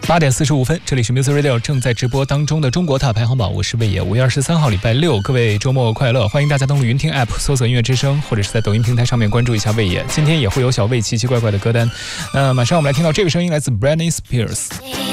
8点45分，这里是 Music Radio 正在直播当中的中国大排行榜，我是魏野。5月23号礼拜六，各位周末快乐！欢迎大家登录云听 App 搜索音乐之声，或者是在抖音平台上面关注一下魏野。今天也会有小魏奇奇怪怪的歌单。马上我们来听到这个声音，来自 Britney Spears。